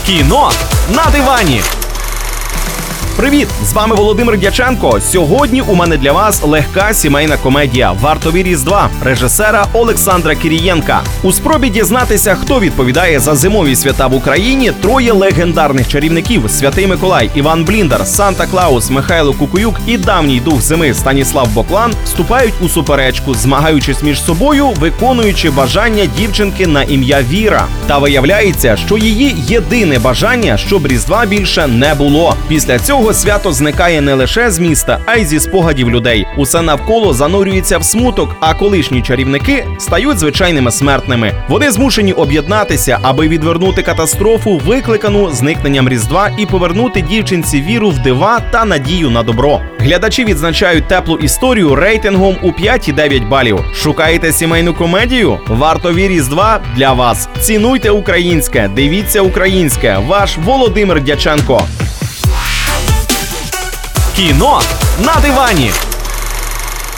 Кіно на дивані. Привіт! З вами Володимир Дяченко. Сьогодні у мене для вас легка сімейна комедія «Вартові Різдва» режисера Олександра Кірієнка. У спробі дізнатися, хто відповідає за зимові свята в Україні, троє легендарних чарівників – Святий Миколай, Іван Бліндар, Санта-Клаус, Михайло Кукуюк і давній дух зими Станіслав Боклан вступають у суперечку, змагаючись між собою, виконуючи бажання дівчинки на ім'я Віра. Та виявляється, що її єдине бажання, щоб Різдва більше не було. Після цього свято зникає не лише з міста, а й зі спогадів людей. Усе навколо занурюється в смуток, а колишні чарівники стають звичайними смертними. Вони змушені об'єднатися, аби відвернути катастрофу, викликану зникненням Різдва, і повернути дівчинці віру в дива та надію на добро. Глядачі відзначають теплу історію рейтингом у 5,9 балів. Шукаєте сімейну комедію? «Вартові Різдва» для вас. Цінуйте українське, дивіться українське. Ваш Володимир Дяченко. Кіно на дивані.